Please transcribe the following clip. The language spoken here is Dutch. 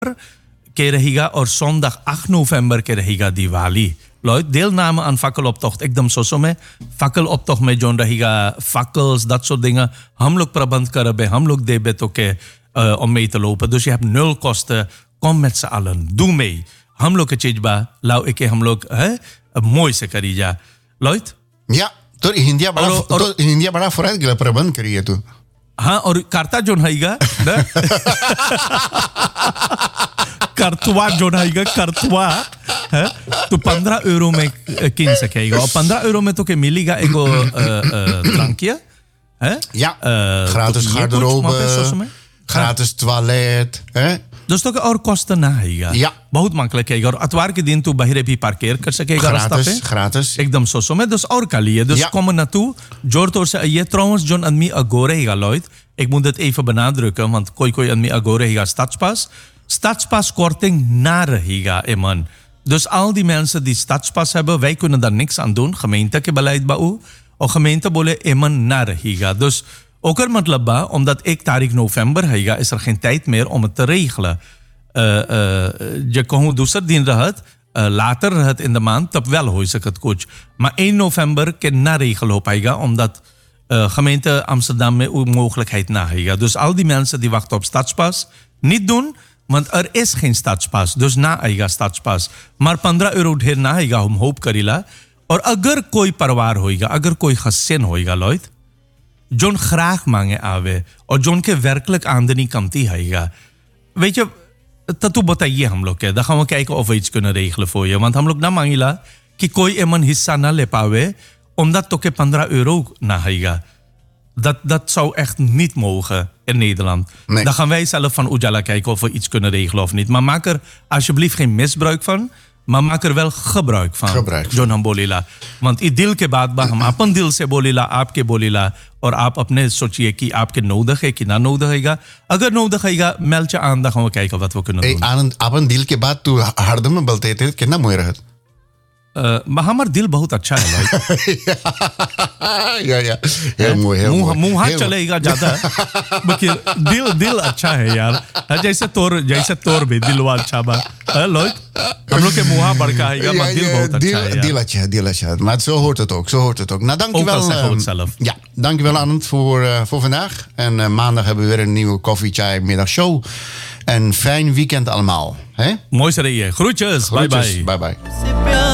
के रहेगा और zondag 8 november के रहेगा Diwali Lloyd, deelname aan fakkeloptocht एकदम सोचो में fakkeloptocht में जोन रहेगा fakkels dat soort dingen हम लोग प्रबंध करें हम लोग देबे तो के om mee te lopen dus je hebt 0 kosten kom met z'n allen doe mee हम लोग के चीज बा लाओ एके हम लोग मोय से करी जा Lloyd ja तो इंडिया बड़ा फराज गिला प्रबंध करी है तू हाँ और कार्ता जोन हैगा करतवा जोन हैगा करतवा है तो 15 euro में किन सकेगा और 15 euro में तो के मिलेगा एगो drankje है ja gratis garderobe gratis toilet hè दोस्तों के और कोस्ट ना हैगा ja बहुत मांगले केगा और अतवार के दिन तू बाहर भी पार्केर कर सकेगा रास्ता पे gratis एकदम सोचो में dus और काली dus kom naartoe Jortor se je trouwens John admi agorega Lloyd ik moet het even benadrukken want koi admi agorega stadspas korting na रहेगा man dus al die mensen die stadspas hebben wij kunnen daar niks aan doen gemeente के beleid बाऊ और gemeente बोले man na रहेगा dus ook er मतलब बा omdat 1 तारीख november हैगा is er geen tijd meer om het te regelen je कहूँ दूसर दिन रहत later रहत in de maand तब wel हो सकत कुछ maar 1 november के ना regel हो पाएगा omdat gemeente Amsterdam में mogelijkheid na हैगा dus al die mensen die wachten op stadspas niet doen want er is geen stadspas dus na आएगा stadspas maar 15 euro ढेर ना आएगा हम hoop करीला और अगर कोई परिवार होएगा अगर कोई gezin होएगा Lloyd जोन graag मांगे आवे और जोन के werkelijk आमदनी कमती हैगा weet je dat toe बताइए हम लोग के dan gaan we kijken of we iets kunnen regelen voor je want हम लोग ना मांगिला कि कोई एमन हिस्सा ना ले पावे omdat तो के 15 euro ना हैगा dat zou echt niet mogen in Nederland. Nee. Dan gaan wij zelf van Ujala kijken of we iets kunnen regelen of niet. Maar maak er alsjeblieft geen misbruik van. Maar maak er wel gebruik van. जो हम बोलीला want ई दिल के बात बा हम अपन दिल से बोलीला आपके बोलीला और आप अपने सोचिए कि आपके nodig है कि ना nodig हैगा अगर nodig हैगा mail aan dan gaan we kijken wat we kunnen doen. Aan अपन दिल के बात तू हरदम में बोलते थे कितना मोय रहत हमारा दिल बहुत अच्छा है भाई या मुंह हाथ चलेगा ज्यादा बाकी दिल अच्छा है यार जैसे तोर भी दिलवा अच्छा बा Lloyd हम लोग के मुंह बड़का है maar दिल बहुत अच्छा है दिल अच्छा maar zo hoort het ook nou dankjewel ja dankjewel Anand voor vandaag en maandag hebben we weer een nieuwe koffie chai middagshow en fijn weekend allemaal hè mooi zeg je groetjes bye bye